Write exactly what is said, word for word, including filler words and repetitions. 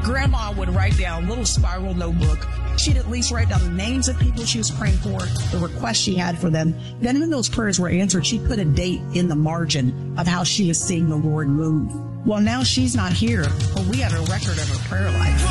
Grandma would write down a little spiral notebook. She'd at least write down the names of people she was praying for, the requests she had for them. Then when those prayers were answered, she put a date in the margin of how she was seeing the Lord move. Well, now she's not here, but we have a record of her prayer life.